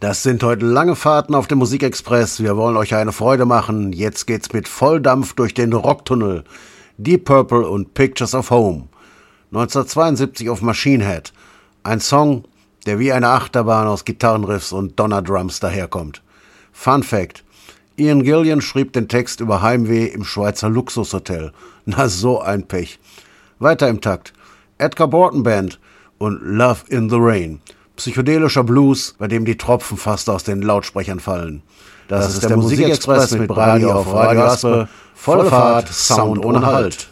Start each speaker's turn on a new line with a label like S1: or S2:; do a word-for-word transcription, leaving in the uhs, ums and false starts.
S1: Das sind heute lange Fahrten auf dem Musikexpress. Wir wollen euch eine Freude machen. Jetzt geht's mit Volldampf durch den Rocktunnel. Deep Purple und Pictures of Home. neunzehnhundertzweiundsiebzig auf Machine Head. Ein Song, der wie eine Achterbahn aus Gitarrenriffs und Donnerdrums daherkommt. Fun Fact: Ian Gillan schrieb den Text über Heimweh im Schweizer Luxushotel. Na, so ein Pech. Weiter im Takt: Edgar Borton Band und Love in the Rain. Psychedelischer Blues, bei dem die Tropfen fast aus den Lautsprechern fallen. Das, das ist der, der Musikexpress mit Brady auf Radio Aspe. Volle Fahrt, Sound ohne Halt.